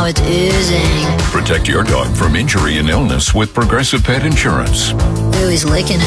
it's oozing. Protect your dog from injury and illness with Progressive Pet Insurance. Ooh, he's licking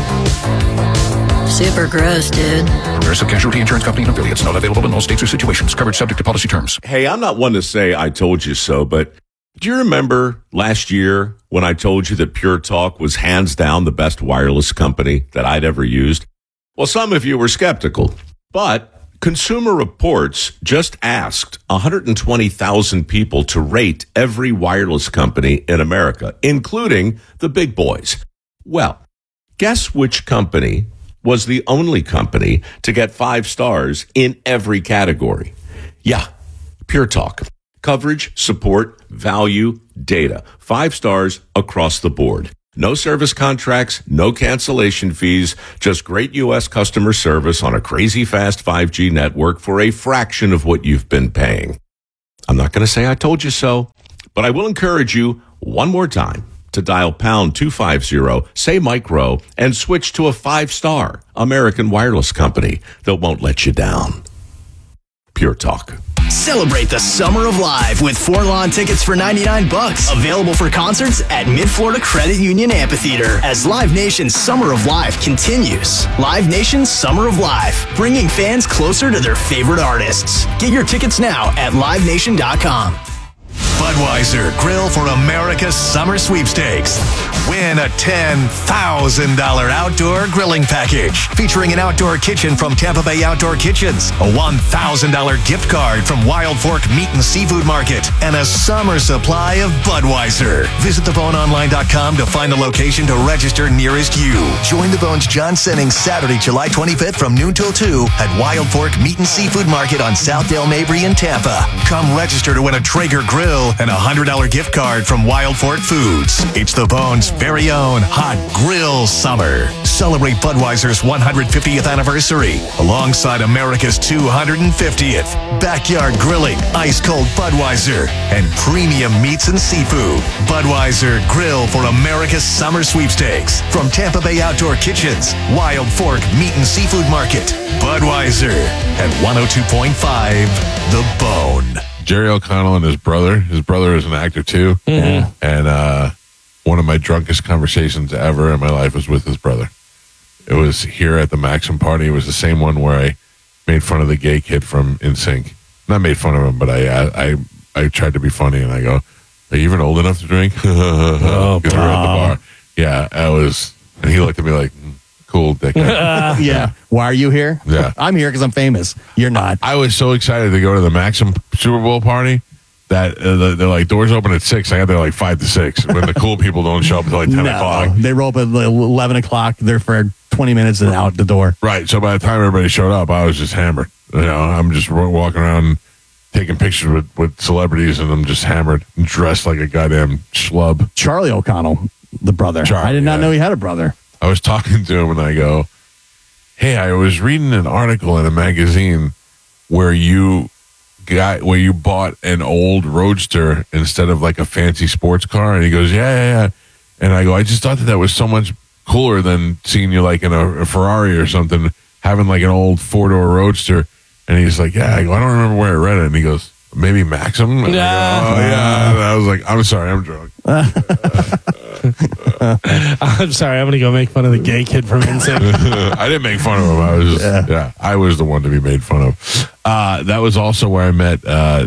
it. Super gross, dude. Progressive Casualty Insurance Company and affiliates. Not available in all states or situations. Coverage subject to policy terms. Hey, I'm not one to say I told you so, but do you remember last year when I told you that Pure Talk was hands down the best wireless company that I'd ever used? Well, some of you were skeptical, but Consumer Reports just asked 120,000 people to rate every wireless company in America, including the big boys. Well, guess which company was the only company to get 5 stars in every category? Yeah, Pure Talk. Coverage, support, value, data. 5 stars across the board. No service contracts, no cancellation fees, just great U.S. customer service on a crazy fast 5G network for a fraction of what you've been paying. I'm not going to say I told you so, but I will encourage you one more time to dial pound 250, say micro, and switch to a 5-star American wireless company that won't let you down. Pure Talk. Celebrate the summer of live with 4 lawn tickets for $99. Available for concerts at Mid-Florida Credit Union Amphitheater as Live Nation's Summer of Live continues. Live Nation's Summer of Live, bringing fans closer to their favorite artists. Get your tickets now at livenation.com. Budweiser Grill for America's Summer Sweepstakes. Win a $10,000 outdoor grilling package featuring an outdoor kitchen from Tampa Bay Outdoor Kitchens, a $1,000 gift card from Wild Fork Meat and Seafood Market, and a summer supply of Budweiser. Visit theboneonline.com to find the location to register nearest you. Join the Bones John Sennings Saturday, July 25th from noon till 2 at Wild Fork Meat and Seafood Market on Southdale Mabry in Tampa. Come register to win a Traeger grill and a $100 gift card from Wild Fork Foods. It's the Bones' very own Hot Grill Summer. Celebrate Budweiser's 150th anniversary alongside America's 250th. Backyard grilling, ice-cold Budweiser, and premium meats and seafood. Budweiser Grill for America's Summer Sweepstakes. From Tampa Bay Outdoor Kitchens, Wild Fork Meat and Seafood Market. Budweiser at 102.5 The Bone. Jerry O'Connell and his brother. His brother is an actor too. Mm-hmm. And one of my drunkest conversations ever in my life was with his brother. It was here at the Maxim party. It was the same one where I made fun of the gay kid from NSYNC. Not made fun of him, but I tried to be funny, and I go, "Are you even old enough to drink?" Oh, because we were at the bar. Yeah, I was, and he looked at me like, "Cool, dickhead." Yeah. Why are you here? Yeah. I'm here because I'm famous. You're not. I was so excited to go to the Maxim Super Bowl party that they're like, doors open at 6. I got there like 5 to 6 when the cool people don't show up until like 10 o'clock. They roll up at 11 o'clock. They're for 20 minutes and out the door. Right. So by the time everybody showed up, I was just hammered. You know, I'm just walking around taking pictures with celebrities, and I'm just hammered and dressed like a goddamn schlub. Charlie O'Connell, the brother. I did not know he had a brother. I was talking to him, and I go, "Hey, I was reading an article in a magazine where you bought an old Roadster instead of like a fancy sports car." And he goes, yeah. And I go, "I just thought that was so much cooler than seeing you like in a Ferrari or something, having like an old 4-door Roadster." And he's like, "Yeah." I go, "I don't remember where I read it." And he goes, "Maybe Maxim?" And I go, "Oh, yeah." And I was like, "I'm sorry, I'm drunk." I'm sorry, I'm going to go make fun of the gay kid from NSYNC. I didn't make fun of him. I was just, I was the one to be made fun of. That was also where I met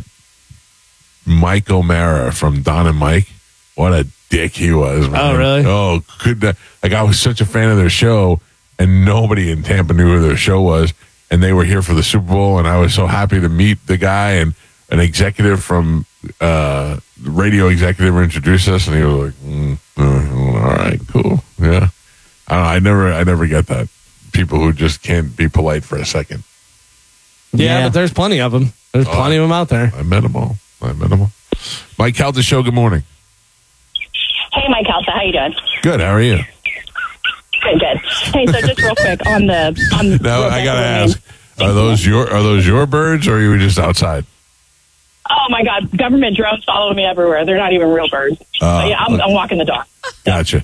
Mike O'Mara from Don and Mike. What a dick he was, man. Oh, really? Oh, I was such a fan of their show, and nobody in Tampa knew who their show was, and they were here for the Super Bowl, and I was so happy to meet the guy, and an executive from radio executive introduced us, and he was like, all right, cool. Yeah. I never get that. People who just can't be polite for a second. Yeah, but there's plenty of them. There's plenty of them out there. I met them all. Mike Calta Show, good morning. Hey, Mike Calta, how you doing? Good, how are you? Good. Hey, so just real quick on the now I gotta ask, are those your birds, or are you just outside? Oh my God, government drones follow me everywhere. They're not even real birds. But yeah, I'm walking the dog. Gotcha.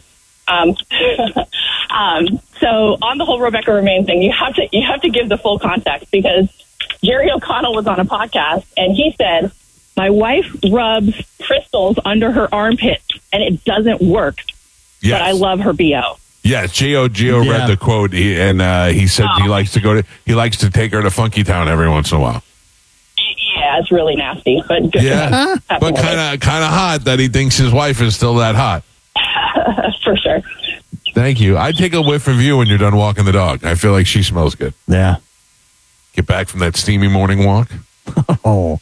So on the whole Rebecca Romaine thing, you have to give the full context, because Jerry O'Connell was on a podcast and he said, My wife rubs crystals under her armpits, and it doesn't work. Yes. But I love her BO. Yeah, Gio read the quote, he said he likes to take her to Funky Town every once in a while. Yeah, it's really nasty, but good. Yeah, but kind of hot that he thinks his wife is still that hot. For sure. Thank you. I'd take a whiff of you when you're done walking the dog. I feel like she smells good. Yeah. Get back from that steamy morning walk. Oh.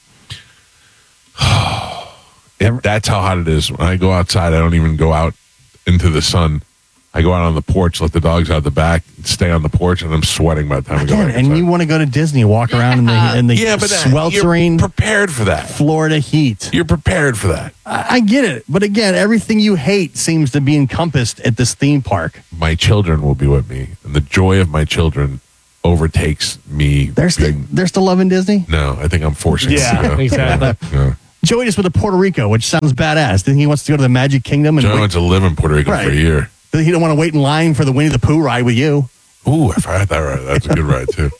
That's how hot it is. When I go outside, I don't even go out into the sun. I go out on the porch, let the dogs out the back, stay on the porch, and I'm sweating by the time I go back and inside. you want to go to Disney, walk around in the sweltering, you're prepared for that. Florida heat. You're prepared for that. I get it. But again, everything you hate seems to be encompassed at this theme park. My children will be with me, and the joy of my children overtakes me. They're still loving Disney? No, I think I'm forcing Yeah, it to go. exactly. Yeah. Joey just went to Puerto Rico, which sounds badass. Then he wants to go to the Magic Kingdom. And Joey went to live in Puerto Rico for a year. He don't want to wait in line for the Winnie the Pooh ride with you. Ooh, if I had that right, that's a good ride too.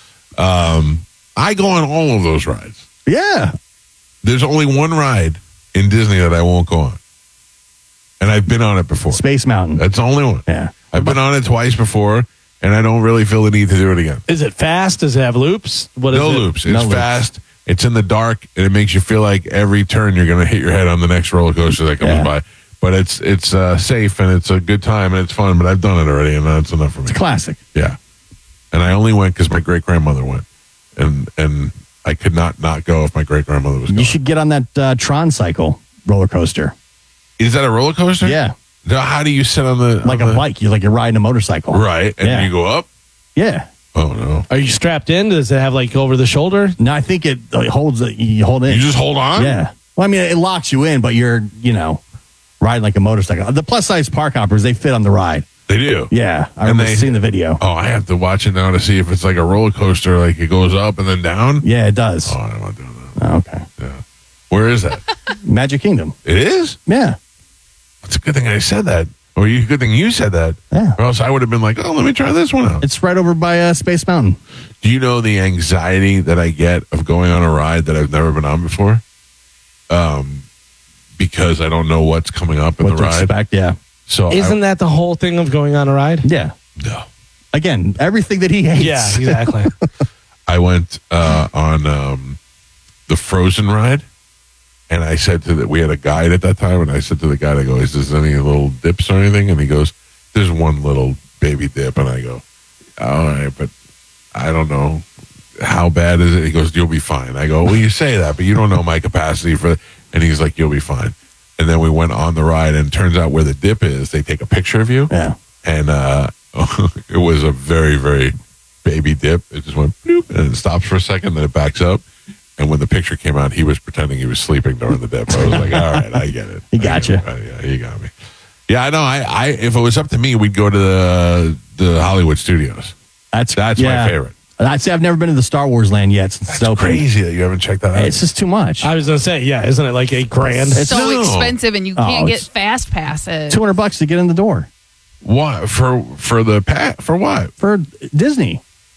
I go on all of those rides. Yeah. There's only one ride in Disney that I won't go on. And I've been on it before. Space Mountain. That's the only one. Yeah. I've been on it twice before, and I don't really feel the need to do it again. Is it fast? Does it have loops? What is No it? loops. No It's loops. fast. It's in the dark, and it makes you feel like every turn you're going to hit your head on the next roller coaster that comes by. But it's safe, and it's a good time, and it's fun. But I've done it already, and that's enough for me. It's classic. Yeah. And I only went because my great-grandmother went. And I could not go if my great-grandmother was going. You should get on that Tron cycle roller coaster. Is that a roller coaster? Yeah. Now, how do you sit on the... Like a bike. You're riding a motorcycle. Right. And you go up? Yeah. Oh, no. Are you strapped in? Does it have like over the shoulder? No, I think it holds it. You hold in. You just hold on? Yeah. Well, I mean, it locks you in, but you're, riding like a motorcycle. The plus-size park hoppers, they fit on the ride. They do? Yeah. I remember seeing the video. Oh, I have to watch it now to see if it's like a roller coaster, like it goes up and then down? Yeah, it does. Oh, I'm not doing that. Oh, okay. Yeah. Where is that? Magic Kingdom. It is? Yeah. It's a good thing I said that. Or good thing you said that. Yeah. Or else I would have been like, oh, let me try this one out. It's right over by Space Mountain. Do you know the anxiety that I get of going on a ride that I've never been on before? Because I don't know what's coming up in What the to ride. expect, yeah. So Isn't that the whole thing of going on a ride? Yeah. No. Again, everything that he hates. Yeah, exactly. I went on the Frozen ride, and I said we had a guide at that time, and I said to the guide, I go, is there any little dips or anything? And he goes, there's one little baby dip. And I go, all right, but I don't know. How bad is it? He goes, you'll be fine. I go, well, you say that, but you don't know my capacity for it. And he's like, you'll be fine. And then we went on the ride, and it turns out where the dip is, they take a picture of you. Yeah. And it was a very, very baby dip. It just went bloop, and it stops for a second, then it backs up. And when the picture came out, he was pretending he was sleeping during the dip. I was like, all right, I get it. He got you. Yeah, he got me. Yeah, I know. I if it was up to me, we'd go to the Hollywood Studios. That's my favorite. I'd say I've never been to the Star Wars land yet. Since That's it's open. crazy that you haven't checked that out. It's just too much. I was going to say, yeah, isn't it like $8,000? It's so expensive, and you can't get fast passes. $200 to get in the door. What for the for what? For Disney.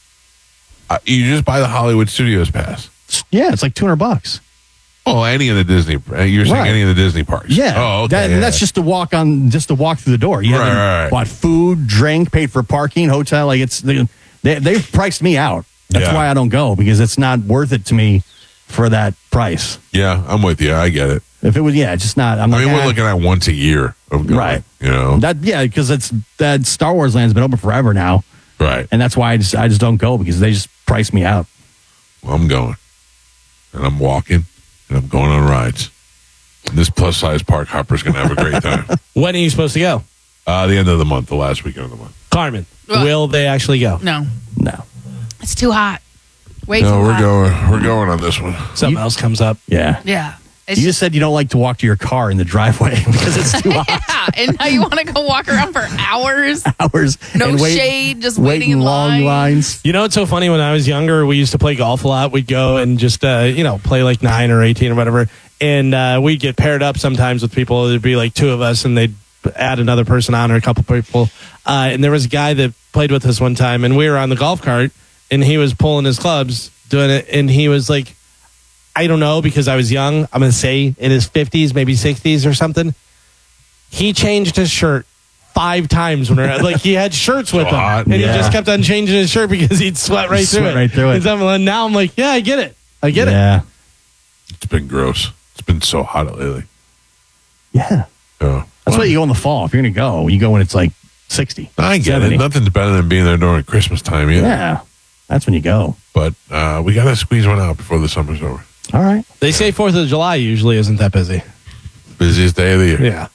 You just buy the Hollywood Studios pass. Yeah, it's like $200. Oh, any of the Disney. You're saying Right. any of the Disney parks? Yeah. Oh, okay. That's just to walk through the door. You haven't Right. bought food, drink, paid for parking, hotel. Like they've priced me out. That's why I don't go, because it's not worth it to me for that price. Yeah, I'm with you. I get it. If it was, it's just not. I'm we're looking at once a year of going. Right. You know. Because that Star Wars land's been open forever now. Right. And that's why I just don't go, because they just price me out. Well, I'm going, and I'm walking, and I'm going on rides. And this plus size park hopper's going to have a great time. When are you supposed to go? The end of the month, the last weekend of the month. Carmen, will they actually go? No. It's too hot. Way too No, hot. we're going on this one. Something else comes up. Yeah. Yeah. You just said you don't like to walk to your car in the driveway because it's too hot. Yeah, and now you want to go walk around for hours. No and shade, just waiting in long lines. You know, it's so funny. When I was younger, we used to play golf a lot. We'd go and just, play like 9 or 18 or whatever. And we'd get paired up sometimes with people. There'd be like 2 of us, and they'd add another person on, or a couple people. And there was a guy that played with us one time, and we were on the golf cart, and he was pulling his clubs, doing it. And he was like, I don't know because I was young. I'm going to say in his 50s, maybe 60s or something. He changed his shirt 5 times when like he had shirts with him, hot. and he just kept on changing his shirt because he'd sweat right through it. And now I'm like, yeah, I get it. Yeah. It's been gross. It's been so hot lately. Yeah. Oh, that's why you go in the fall. If you're going to go, you go when it's like 60. I get 70. it. Nothing's better than being there during Christmas time either. Yeah. That's when you go. But we got to squeeze one out before the summer's over. All right. They say 4th of July usually isn't that busy. Busiest day of the year. Yeah.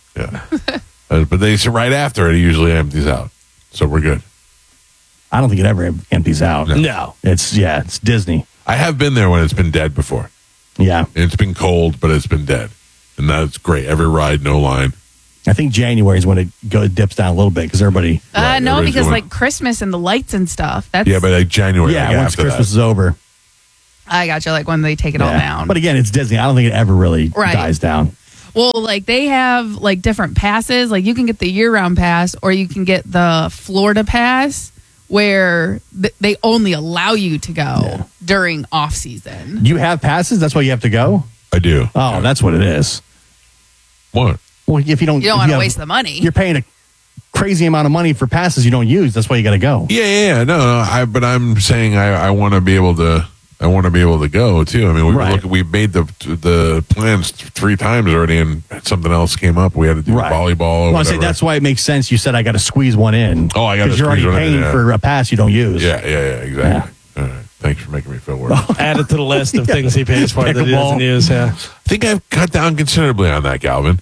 But they say right after it usually empties out. So we're good. I don't think it ever empties out. No. It's Disney. I have been there when it's been dead before. Yeah. It's been cold, but it's been dead. And that's great. Every ride, no line. I think January is when it dips down a little bit because everybody. No, because like Christmas and the lights and stuff. That's Yeah, but like January. Yeah, like once after Christmas that. is over. I got you. Like when they take it all down. But again, it's Disney. I don't think it ever really dies down. Well, like they have like different passes. Like you can get the year-round pass, or you can get the Florida pass, where they only allow you to go during off season. You have passes. That's why you have to go. I do. Oh, that's what it is. What? Well, if you don't want to waste the money. You're paying a crazy amount of money for passes you don't use. That's why you got to go. Yeah. No. But I'm saying I want to be able to. I want to be able to go too. I mean, we made the plans 3 times already, and something else came up. We had to do volleyball. Or well, I say that's why it makes sense. You said I got to squeeze one in. Oh, I got to. Because you're already paying for a pass you don't use. Yeah, exactly. All right. Thanks for making me feel worse. Add it to the list of things he pays for that he doesn't use. Yeah. I think I've cut down considerably on that, Galvin.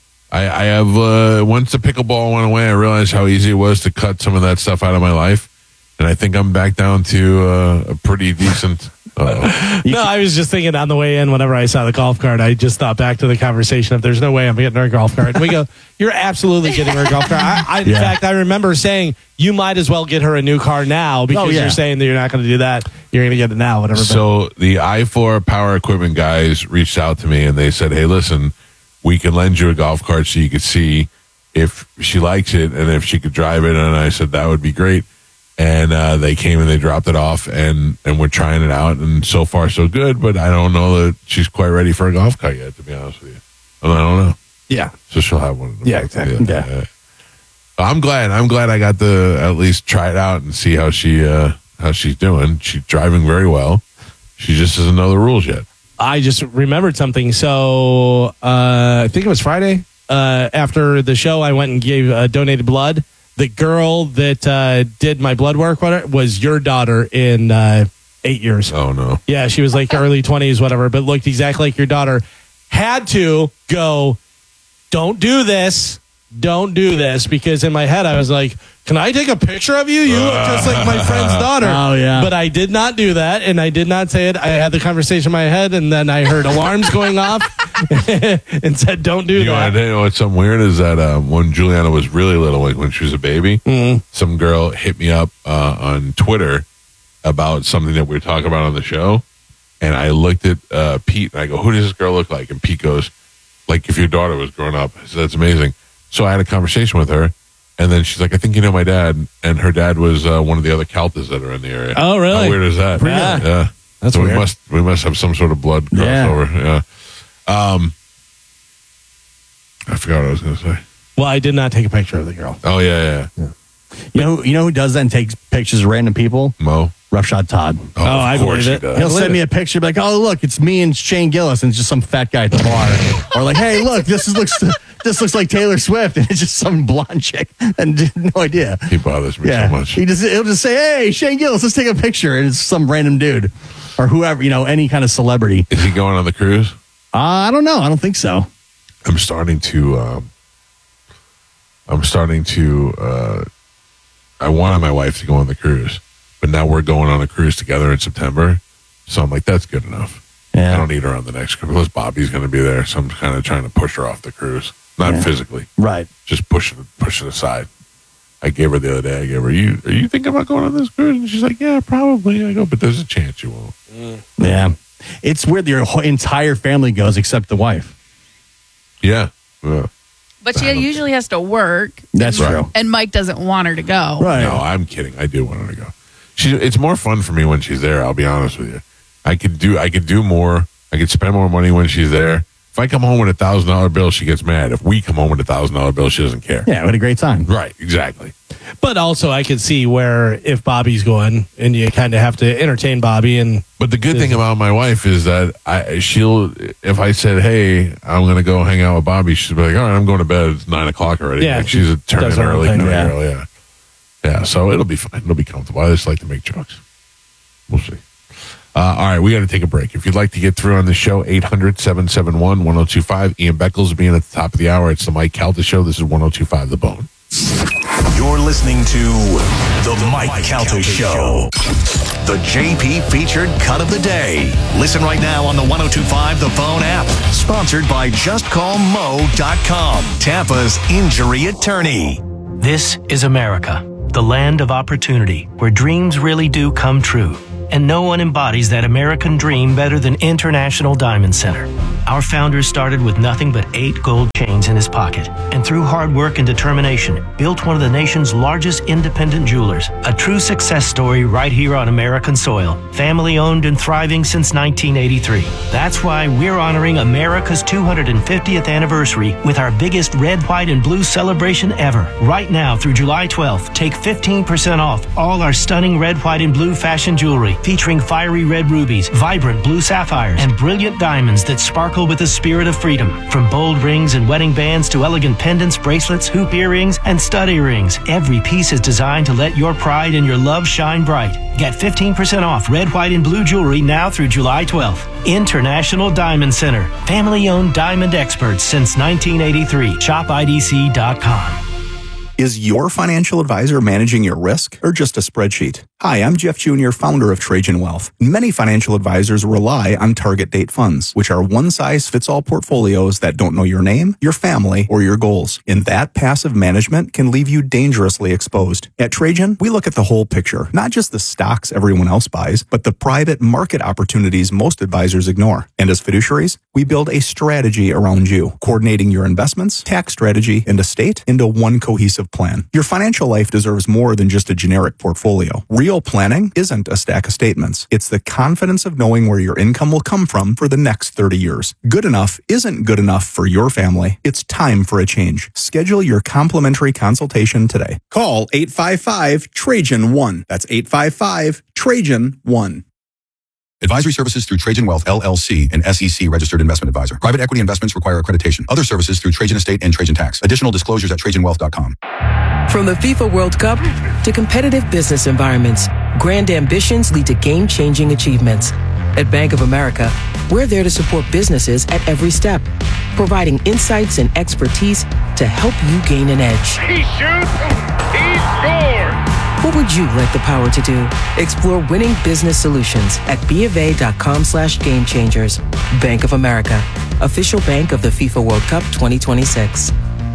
I have once the pickleball went away, I realized how easy it was to cut some of that stuff out of my life, and I think I'm back down to a pretty decent. No, I was just thinking on the way in, whenever I saw the golf cart, I just thought back to the conversation of there's no way I'm getting her a golf cart. And we go, you're absolutely getting her a golf cart. In fact, I remember saying, you might as well get her a new car now because you're saying that you're not going to do that. You're going to get it now, whatever. So the I4 Power Equipment guys reached out to me and they said, hey, listen, we can lend you a golf cart so you could see if she likes it and if she could drive it. And I said, that would be great. And they came and they dropped it off, and we're trying it out, and so far so good. But I don't know that she's quite ready for a golf cart yet, to be honest with you. I don't know. Yeah. So she'll have one. Yeah, exactly. Yeah. I'm glad I got to at least try it out and see how she's doing. She's driving very well. She just doesn't know the rules yet. I just remembered something. So I think it was Friday. After the show, I went and gave donated blood. The girl that did my blood work was your daughter in 8 years. Oh, no. Yeah, she was like early 20s, whatever, but looked exactly like your daughter. Had to go, don't do this, because in my head I was like, can I take a picture of you? You look just like my friend's daughter. Oh, yeah. But I did not do that, and I did not say it. I had the conversation in my head, and then I heard alarms going off and said, don't do that. You know what's something weird is that when Juliana was really little, like when she was a baby, some girl hit me up on Twitter about something that we were talking about on the show, and I looked at Pete, and I go, who does this girl look like? And Pete goes, like if your daughter was growing up. I said, that's amazing. So I had a conversation with her, and then she's like, I think you know my dad. And her dad was one of the other Caltas that are in the area. Oh, really? How weird is that? Yeah. That's so weird. We must have some sort of blood crossover. Yeah. I forgot what I was going to say. Well, I did not take a picture of the girl. Oh, yeah. You know who does that and takes pictures of random people? Mo. Roughshot Todd. Oh, I believe it. He'll send me a picture, be like, "Oh, look, it's me and Shane Gillis," and it's just some fat guy at the bar, or like, "Hey, look, this looks like Taylor Swift," and it's just some blonde chick, and no idea. He bothers me so much. He'll just say, "Hey, Shane Gillis, let's take a picture," and it's some random dude or whoever, any kind of celebrity. Is he going on the cruise? I don't know. I don't think so. I'm starting to. I wanted my wife to go on the cruise, but now we're going on a cruise together in September. So I'm like, that's good enough. Yeah. I don't need her on the next cruise. Plus, Bobby's going to be there, so I'm kind of trying to push her off the cruise. Not physically, right? Just push it aside. I gave her the other day. Are you thinking about going on this cruise? And she's like, yeah, probably. I go, but there's a chance you won't. Yeah, it's weird. Your whole entire family goes except the wife. Yeah. But she usually has to work. That's true. And Mike doesn't want her to go. Right. No, I'm kidding. I do want her to go. It's more fun for me when she's there. I'll be honest with you. I could do more I could spend more money when she's there. If I come home with $1,000 bill, she gets mad. If we come home with $1,000 bill, she doesn't care. Yeah, we had a great time. Right, exactly. But also, I could see where if Bobby's going, and you kind of have to entertain Bobby. But the good thing about my wife is that if I said, hey, I'm going to go hang out with Bobby, she'll be like, all right, I'm going to bed. It's 9 o'clock already. Yeah, like, she's turning early. Thing, Yeah, so it'll be fine. It'll be comfortable. I just like to make jokes. We'll see. All right, we got to take a break. If you'd like to get through on the show, 800-771-1025. Ian Beckles being at the top of the hour. It's the Mike Calta Show. This is 1025 The Bone. You're listening to The Mike Calta Show. The JP featured cut of the day. Listen right now on the 1025 The Bone app. Sponsored by JustCallMo.com, Tampa's injury attorney. This is America, the land of opportunity, where dreams really do come true. And no one embodies that American dream better than International Diamond Center. Our founder started with nothing but 8 gold chains in his pocket, and through hard work and determination, built one of the nation's largest independent jewelers. A true success story right here on American soil. Family owned and thriving since 1983. That's why we're honoring America's 250th anniversary with our biggest red, white, and blue celebration ever. Right now through July 12th, take 15% off all our stunning red, white, and blue fashion jewelry, featuring fiery red rubies, vibrant blue sapphires, and brilliant diamonds that sparkle with the spirit of freedom. From bold rings and wedding bands to elegant pendants, bracelets, hoop earrings, and stud earrings, every piece is designed to let your pride and your love shine bright. Get 15% off red, white, and blue jewelry now through July 12th. International Diamond Center. Family-owned diamond experts since 1983. ShopIDC.com. Is your financial advisor managing your risk or just a spreadsheet? Hi, I'm Jeff Jr., founder of Trajan Wealth. Many financial advisors rely on target date funds, which are one-size-fits-all portfolios that don't know your name, your family, or your goals. And that passive management can leave you dangerously exposed. At Trajan, we look at the whole picture, not just the stocks everyone else buys, but the private market opportunities most advisors ignore. And as fiduciaries, we build a strategy around you, coordinating your investments, tax strategy, and estate into one cohesive plan. Your financial life deserves more than just a generic portfolio. Real planning isn't a stack of statements. It's the confidence of knowing where your income will come from for the next 30 years. Good enough isn't good enough for your family. It's time for a change. Schedule your complimentary consultation today. Call 855-TRAJAN-1. That's 855-TRAJAN-1. Advisory services through Trajan Wealth, LLC, an SEC registered investment advisor. Private equity investments require accreditation. Other services through Trajan Estate and Trajan Tax. Additional disclosures at TrajanWealth.com. From the FIFA World Cup to competitive business environments, grand ambitions lead to game-changing achievements. At Bank of America, we're there to support businesses at every step, providing insights and expertise to help you gain an edge. He shoots, he scores! What would you like the power to do? Explore winning business solutions at BofA.com/gamechangers. Bank of America, official bank of the FIFA World Cup 2026.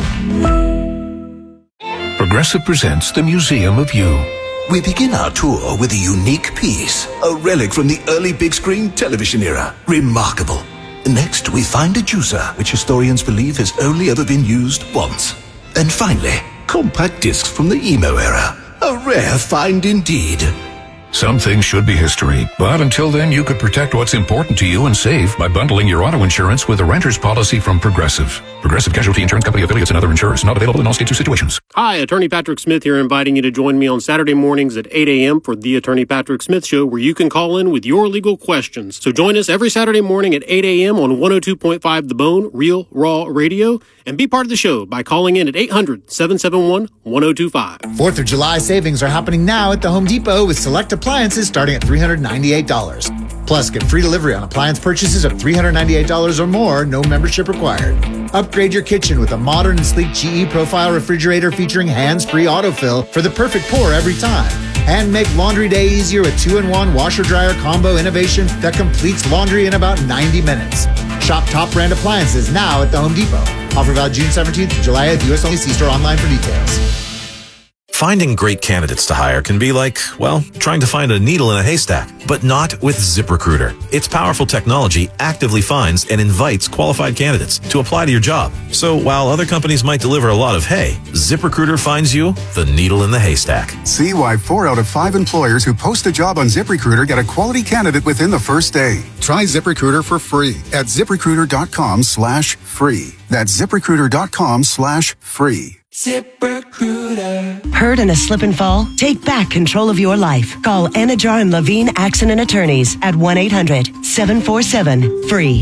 Progressive presents the Museum of You. We begin our tour with a unique piece, a relic from the early big screen television era. Remarkable. Next, we find a juicer, which historians believe has only ever been used once. And finally, compact discs from the emo era. A rare find indeed. Some things should be history, but until then, you could protect what's important to you and save by bundling your auto insurance with a renter's policy from Progressive. Progressive Casualty Insurance Company affiliates and other insurers. Not available in all states or situations. Hi, Attorney Patrick Smith here, inviting you to join me on Saturday mornings at 8 a.m. for the Attorney Patrick Smith Show, where you can call in with your legal questions. So join us every Saturday morning at 8 a.m. on 102.5 The Bone, Real Raw Radio, and be part of the show by calling in at 800-771-1025. 4th of July savings are happening now at the Home Depot with select appliances starting at $398. Plus, get free delivery on appliance purchases of $398 or more, no membership required. Upgrade your kitchen with a modern and sleek GE Profile refrigerator featuring hands-free autofill for the perfect pour every time. And make laundry day easier with 2-in-1 washer-dryer combo innovation that completes laundry in about 90 minutes. Shop top brand appliances now at the Home Depot. Offer valid June 17th to July 8th. U.S. only. See store online for details. Finding great candidates to hire can be like, well, trying to find a needle in a haystack, but not with ZipRecruiter. Its powerful technology actively finds and invites qualified candidates to apply to your job. So while other companies might deliver a lot of hay, ZipRecruiter finds you the needle in the haystack. See why 4 out of 5 employers who post a job on ZipRecruiter get a quality candidate within the first day. Try ZipRecruiter for free at ZipRecruiter.com/free. That's ZipRecruiter.com/free. ZipRecruiter. Hurt in a slip and fall? Take back control of your life. Call Anajar and Levine Accident Attorneys at 1-800-747-FREE.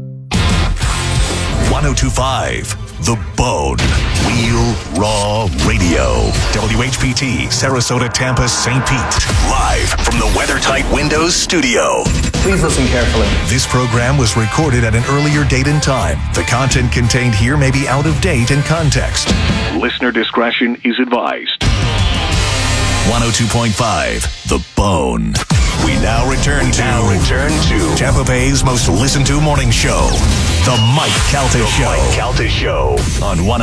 1025 The Bone. Real Raw Radio. WHPT, Sarasota, Tampa, St. Pete. Live from the WeatherTight Windows studio. Please listen carefully. This program was recorded at an earlier date and time. The content contained here may be out of date and context. Listener discretion is advised. 102.5 The Bone. We now return to Tampa Bay's most listened to morning show, The Mike Calta Show. On